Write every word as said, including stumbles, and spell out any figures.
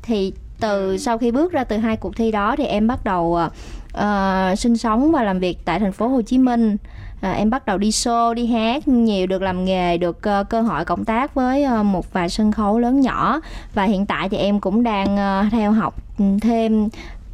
Thì từ sau khi bước ra từ hai cuộc thi đó thì em bắt đầu uh, sinh sống và làm việc tại thành phố Hồ Chí Minh. À, em bắt đầu đi show, đi hát nhiều, được làm nghề, được uh, cơ hội cộng tác với uh, một vài sân khấu lớn nhỏ. Và hiện tại thì em cũng đang uh, theo học thêm